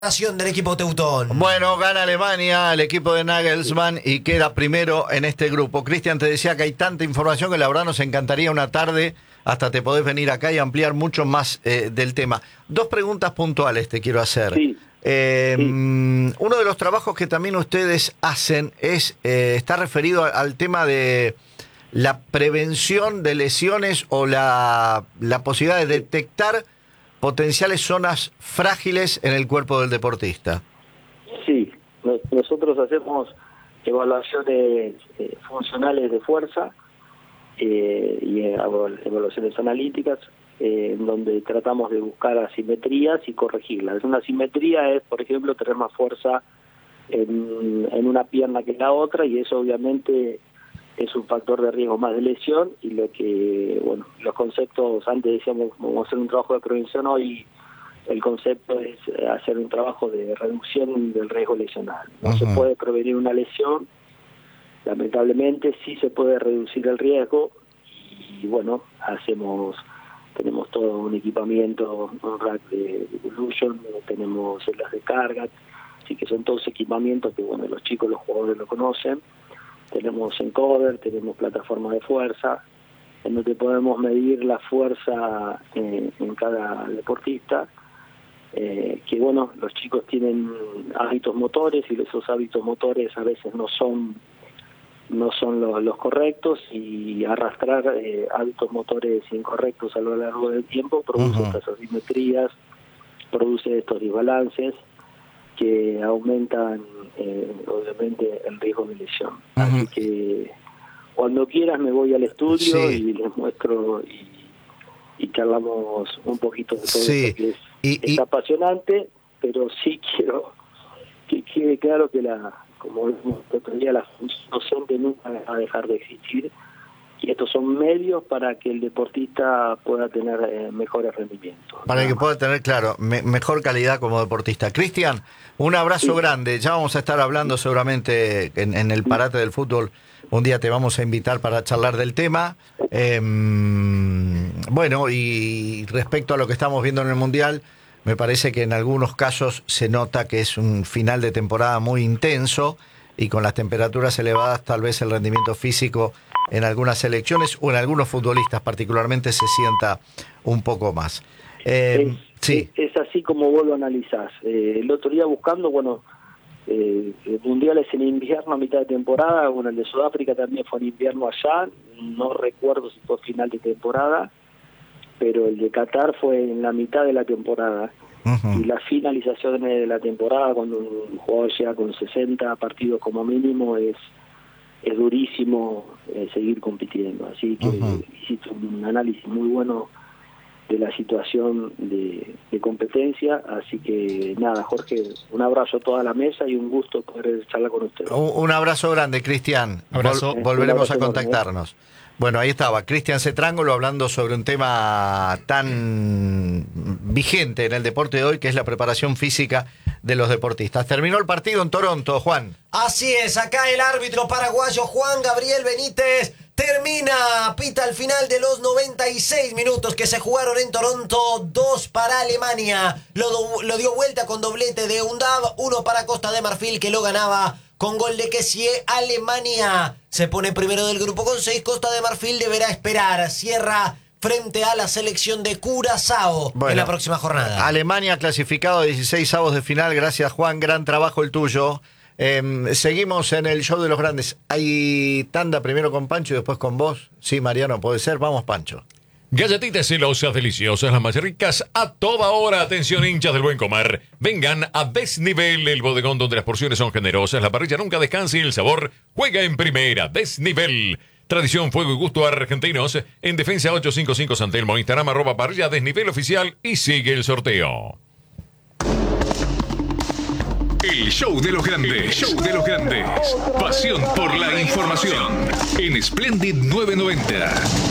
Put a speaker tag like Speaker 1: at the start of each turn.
Speaker 1: Del equipo teutón.
Speaker 2: Bueno, gana Alemania, el equipo de Nagelsmann, y queda primero en este grupo. Cristian, te decía que hay tanta información que la verdad nos encantaría una tarde, hasta te podés venir acá y ampliar mucho más del tema. Dos preguntas puntuales te quiero hacer.
Speaker 3: Sí.
Speaker 2: Uno de los trabajos que también ustedes hacen es está referido al tema de la prevención de lesiones o la posibilidad de detectar potenciales zonas frágiles en el cuerpo del deportista.
Speaker 3: Sí, nosotros hacemos evaluaciones funcionales de fuerza y evaluaciones analíticas en donde tratamos de buscar asimetrías y corregirlas. Una asimetría es, por ejemplo, tener más fuerza en una pierna que en la otra, y eso obviamente es un factor de riesgo más de lesión. Y lo que, bueno, los conceptos, antes decíamos vamos a hacer un trabajo de prevención, hoy el concepto es hacer un trabajo de reducción del riesgo lesional. No se puede prevenir una lesión, lamentablemente sí se puede reducir el riesgo, y bueno, tenemos todo un equipamiento, un rack de evolution, tenemos celdas de carga, así que son todos equipamientos que, bueno, los chicos, los jugadores lo conocen. Tenemos encoder, tenemos plataforma de fuerza, en donde podemos medir la fuerza en cada deportista, que bueno, los chicos tienen hábitos motores y esos hábitos motores a veces no son los correctos, y arrastrar hábitos motores incorrectos a lo largo del tiempo produce estas asimetrías, produce estos desbalances que aumentan obviamente el riesgo de lesión. Así que cuando quieras me voy al estudio y les muestro y charlamos un poquito de todo esto, que es apasionante, pero sí quiero que quede claro que como el otro día, la función docente nunca va a dejar de existir, y estos son medios para que el deportista pueda tener mejores rendimientos.
Speaker 2: Para que pueda tener, claro, mejor calidad como deportista. Cristian, un abrazo grande. Ya vamos a estar hablando seguramente en el Parate del Fútbol. Un día te vamos a invitar para charlar del tema. Bueno, y respecto a lo que estamos viendo en el Mundial, me parece que en algunos casos se nota que es un final de temporada muy intenso, y con las temperaturas elevadas tal vez el rendimiento físico en algunas selecciones o en algunos futbolistas particularmente se sienta un poco más.
Speaker 3: Es así como vos lo analizás. El otro día buscando, bueno, el Mundial es en invierno a mitad de temporada, bueno, el de Sudáfrica también fue en invierno allá, no recuerdo si fue final de temporada, pero el de Qatar fue en la mitad de la temporada. Y la finalización de la temporada, cuando un jugador llega con 60 partidos como mínimo, es durísimo seguir compitiendo. Así que hiciste un análisis muy bueno de la situación de competencia. Así que nada, Jorge, un abrazo a toda la mesa y un gusto poder charlar con ustedes.
Speaker 2: Un abrazo grande, Cristian. Volveremos a contactarnos. Bueno, ahí estaba Cristian Cetrángolo hablando sobre un tema tan vigente en el deporte de hoy, que es la preparación física de los deportistas. Terminó el partido en Toronto, Juan.
Speaker 1: Así es, acá el árbitro paraguayo Juan Gabriel Benítez pita al final de los 96 minutos que se jugaron en Toronto, 2 para Alemania. Lo dio vuelta con doblete de Undav, 1 para Costa de Marfil, que lo ganaba con gol de Kessie. Alemania se pone primero del grupo con 6. Costa de Marfil deberá esperar. Cierra frente a la selección de Curazao en la próxima jornada.
Speaker 2: Alemania clasificado a 16avos de final. Gracias, Juan. Gran trabajo el tuyo. Seguimos en el show de los grandes. Hay tanda primero con Pancho y después con vos. Sí, Mariano, puede ser. Vamos, Pancho.
Speaker 4: Galletitas celosas, deliciosas, las más ricas a toda hora. Atención, hinchas del buen comer. Vengan a Desnivel, el bodegón donde las porciones son generosas, la parrilla nunca descansa y el sabor juega en primera. Desnivel. Tradición, fuego y gusto argentinos. En Defensa 855 San Telmo. Instagram @parrilla Desnivel oficial y sigue el sorteo.
Speaker 5: El show de los grandes. El show de los grandes. Pasión por la información. En Splendid 990.